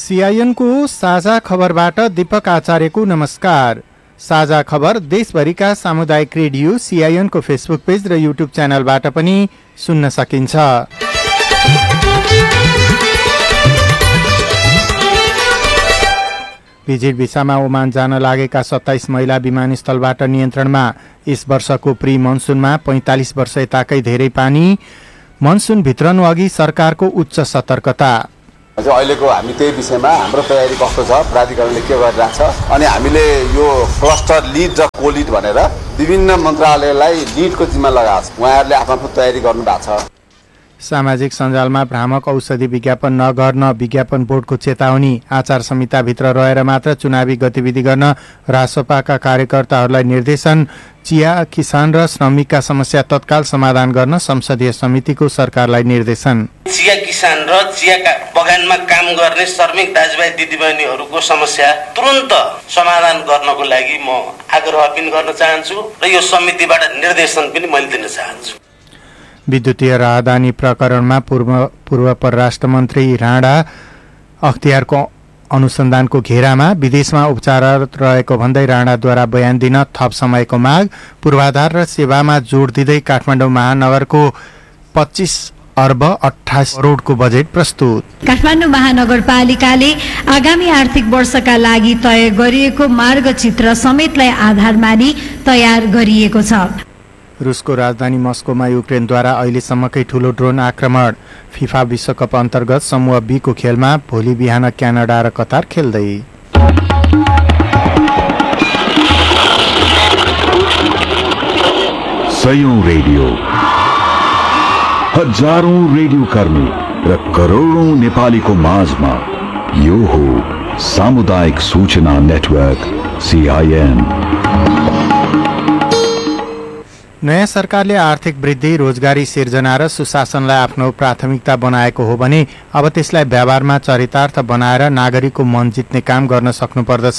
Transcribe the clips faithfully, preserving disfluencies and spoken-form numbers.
सीआईएनको साझा खबरबाट दीपक आचार्यको नमस्कार। साझा खबर देशभरिका सामुदायिक रेडियो सीआईएनको फेसबुक पेज र युट्युब च्यानलबाट पनि सुन्न सकिन्छ। भिजिट भिसामा ओमान जान लागेका सत्ताइस महिला विमानस्थलबाट नियन्त्रणमा। यस वर्षको प्री मनसुनमा पैंतालिस वर्ष यताकै धेरै पानी। मनसुन भित्रनु अघि सरकारको उच्च सतर्कता। अहिलेको हामी त्यही विषयमा हाम्रो तयारी कस्तो छ, प्राधिकरणले के गरिरहेको छ, अनि हामीले यो क्लस्टर लिड र को लिड भनेर विभिन्न मन्त्रालयलाई लिडको जिम्मा लगाएको छ। उहाँहरूले आफ्नो आफ्नो तयारी गर्नु भएको छ। सामाजिक सञ्जालमा भ्रामक औषधि विज्ञापन नगर्न विज्ञापन बोर्डको चेतावनी। आचार संहिताभित्र रहेर मात्र चुनावी गतिविधि गर्न रासपाका कार्यकर्ताहरूलाई निर्देशन। चिया किसान र श्रमिकका समस्या तत्काल समाधान गर्न संसदीय समितिको सरकारलाई निर्देशन। चिया किसान र चियाका बगानमा काम गर्ने श्रमिक दाजुभाइ दिदीबहिनीहरूको समस्या तुरन्त समाधान गर्नको लागि म आग्रह पनि गर्न चाहन्छु र यो समितिबाट निर्देशन पनि मैले दिन चाहन्छु। विद्युतीय राहदानी प्रकरणमा पूर्व पूर्व परराष्ट्र मन्त्री राणा अख्तियारको अनुसन्धानको घेरामा विदेशमा उपचाररत रहेको भन्दै राणाद्वारा बयान दिन थप समयको माग। पूर्वाधार र सेवामा जोड दिँदै काठमाडौँ महानगरको पच्चीस अर्ब अठाइस करोडको बजेट प्रस्तुत। काठमाडौँ महानगरपालिकाले आगामी आर्थिक वर्षका लागि तय गरिएको मार्गचित्र समेतलाई आधार मानि तयार गरिएको छ। रुसको राजधानी मस्कोमा युक्रेनद्वारा अहिलेसम्मकै ठूलो ड्रोन आक्रमण। फिफा विश्वकप अन्तर्गत समूह बी को खेलमा भोलि बिहान क्यानाडा र कतार खेल्दै। सयौं रेडियो, हजारौं रेडियो कर्मी र करोडौं नेपालीको माझमा यो हो सामुदायिक सूचना नेटवर्क सीआईएन। नयाँ सरकारले आर्थिक वृद्धि, रोजगारी सिर्जना र सुशासनलाई आफ्नो प्राथमिकता बनाएको हो भने अब त्यसलाई व्यवहारमा चरितार्थ बनाएर नागरिकको मन जित्ने काम गर्न सक्नुपर्दछ।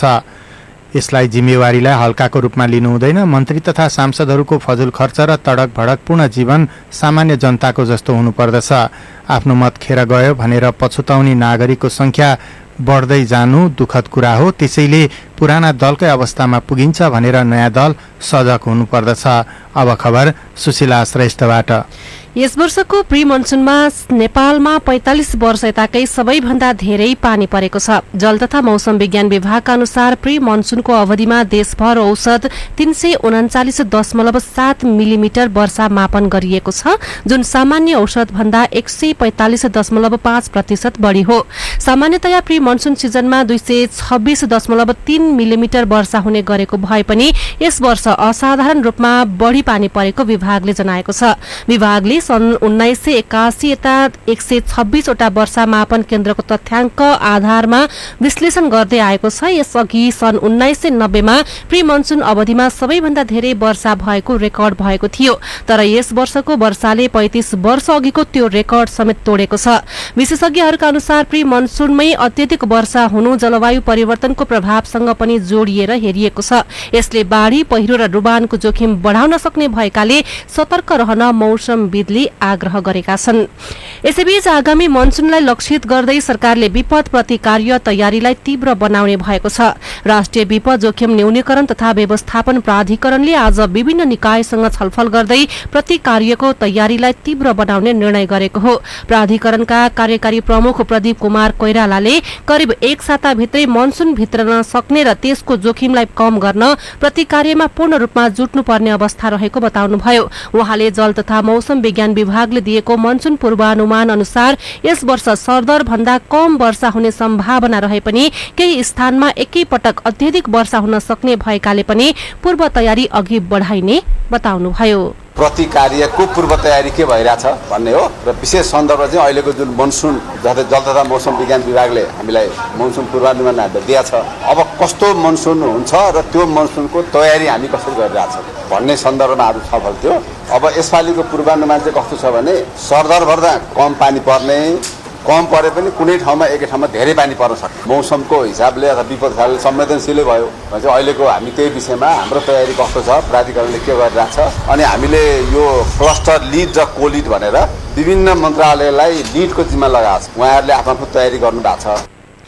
यसलाई जिम्मेवारीलाई हल्काको रूपमा लिनु हुँदैन। मन्त्री तथा सांसदहरूको फजुल खर्च र तडक भडकपूर्ण जीवन सामान्य जनताको जस्तो हुनुपर्दछ। आफ्नो मत खेर गयो भनेर पछुताउने नागरिकको संख्या बढ्दै जानु दुःखद कुरा हो। त्यसैले पुराना दलकै अवस्थामा पुगिन्छ भनेर नयाँ दल सजग हुनुपर्दछ। अब खबर सुशीला श्रेष्ठबाट। यस वर्षको प्री मनसुनमा नेपालमा पैंतालिस वर्ष यताकै सबैभन्दा धेरै पानी परेको छ। जल तथा मौसम विज्ञान विभागका अनुसार प्री मनसुनको अवधिमा देशभर औसत तीन सय उनाचालिस दशमलव सात मिलिमिटर वर्षा मापन गरिएको छ, जुन सामान्य औसत भन्दा एक सय पैंतालिस दशमलव पाँच प्रतिशत बढ़ी हो। सामान्यतया प्री मनसुन सिजनमा दुई सय छब्बीस दशमलव तीन मिलिमिटर वर्षा हुने गरेको भए पनि यस वर्ष असाधारण रूपमा बढ़ी पानी परेको विभागले जनाएको छ। विभागले सन् उन्नाइस सय एकासी यता एक सय छब्बीसवटा वर्षा मापन केन्द्रको तथ्याङ्क आधारमा विश्लेषण गर्दै आएको छ। यसअघि सन् उन्नाइस सय नब्बेमा प्री मनसुन अवधिमा सबैभन्दा धेरै वर्षा भएको रेकर्ड भएको थियो, तर यस वर्षको वर्षाले पैंतीस वर्ष अघिको त्यो रेकर्ड समेत तोडेको छ। विशेषज्ञहरूका अनुसार प्री मनसुनमै अत्यधिक वर्षा हुनु जलवायु परिवर्तनको प्रभावसँग पनि जोडिएर हेरिएको छ। यसले बाढ़ी, पहिरो र डुबानको जोखिम बढाउन सक्ने भएकाले सतर्क रहन मौसमविदले आग्रह गरेका छन्। यसैबीच आगामी मनसुनलाई लक्षित गर्दै सरकारले विपद प्रतिकार्य तयारीलाई तीव्र बनाउने भएको छ। राष्ट्रिय विपद जोखिम न्यूनीकरण तथा व्यवस्थापन प्राधिकरणले आज विभिन्न निकायसँग छलफल गर्दै प्रतिकार्यको तयारीलाई तीव्र बनाउने निर्णय गरेको हो। प्राधिकरणका कार्यकारी प्रमुख प्रदीप कुमार कोइरालाले करिब एक साताभित्रै मनसुन भित्रन सक्ने र त्यसको जोखिमलाई कम गर्न प्रतिकार्यमा पूर्ण रूपमा जुट्नुपर्ने अवस्था रहेको बताउनुभयो। उहाँले जल तथा मौसम विज्ञान विभागले दिएको मनसुन पूर्वानुमान अनुसार यस वर्ष सरदर भन्दा कम वर्षा हुने सम्भावना रहे पनि केही स्थानमा एकै पटक अत्यधिक वर्षा हुन सक्ने भएकाले पनि पूर्व तयारी अघि बढाइने बताउनुभयो। प्रतिकार्यको पूर्व तयारी के भइरहेछ भन्ने हो र विशेष सन्दर्भ चाहिँ अहिलेको जुन मनसुन जल तथा मौसम विज्ञान विभागले हामीलाई मनसुन पूर्वानुमान दिएको छ, अब कस्तो मनसुन हुन्छ र त्यो मनसुनको तयारी हामी कसरी गरिरहेछौँ भन्ने सन्दर्भमा आज छलफल थियो। अब यसपालिको पूर्वानुमान चाहिँ कस्तो छ भने सरदरभन्दा कम पानी पर्ने, कम परे पनि कुनै ठाउँमा एकै ठाउँमा धेरै पानी पर्न सक्छ। मौसमको हिसाबले अथवा विपद हिसाबले संवेदनशीलै भयो भने चाहिँ अहिलेको हामी त्यही विषयमा हाम्रो तयारी कस्तो छ, प्राधिकरणले के गरिरहेको छ, अनि हामीले यो क्लस्टर लिड र को लिड भनेर विभिन्न मन्त्रालयलाई लिडको जिम्मा लगाएको छ। उहाँहरूले आफ्नो आफ्नो तयारी गर्नु भएको छ।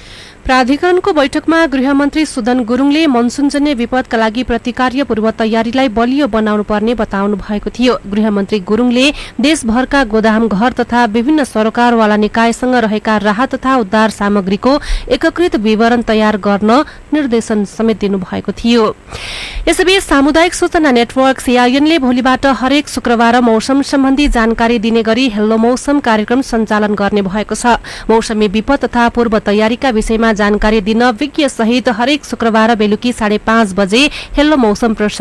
प्राधिकरणको बैठकमा गृहमन्त्री सुदन गुरुङले मनसुनजन्य विपदका लागि प्रतिकार्य पूर्व तयारीलाई बलियो बनाउनु पर्ने बताउनु भएको थियो। गृहमन्त्री गुरुङले देशभरका गोदाम घर तथा विभिन्न सरकारवाला निकायसँग रहेका राहत तथा उद्धार सामग्रीको एकीकृत विवरण तयार गर्न निर्देशन समेत दिनुभएको थियो। यसैबीच सामुदायिक सूचना नेटवर्क सीआईएनले भोलिबाट हरेक शुक्रबार मौसम सम्बन्धी जानकारी दिने गरी हेल्लो मौसम कार्यक्रम सञ्चालन गर्ने भएको छ। मौसमी विपद तथा पूर्व तयारीका विषयमा जानकारी दिन विज्ञ सहित हरेक शुक्रबार बेलुकी साढे पाँच बजे हेल्लो मौसम प्रसारण